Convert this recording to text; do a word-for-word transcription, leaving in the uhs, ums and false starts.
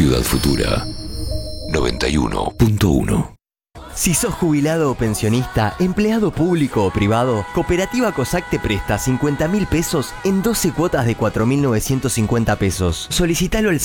Ciudad Futura noventa y uno punto uno. Si sos jubilado o pensionista, empleado público o privado, Cooperativa COSAC te presta cincuenta mil pesos en doce cuotas de cuatro mil novecientos cincuenta pesos. Solicitalo al